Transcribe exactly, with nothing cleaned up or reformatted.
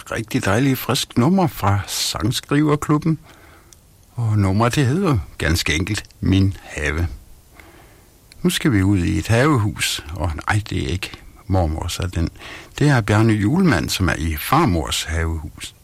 et rigtig dejligt frisk nummer fra Sangskriverklubben. Og nummeret det hedder ganske enkelt Min Have. Nu skal vi ud i et havehus, og nej, det er ikke mormors af den. Det er Bjarne Julemand, som er i farmors havehus.